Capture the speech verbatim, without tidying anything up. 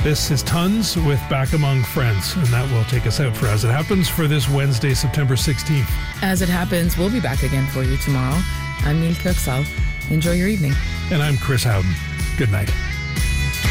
This is Tons with Back Among Friends, and that will take us out for As It Happens for this Wednesday, September sixteenth. As it happens, we'll be back again for you tomorrow. I'm Neil Kirksall. Enjoy your evening. And I'm Chris Howden. Good night.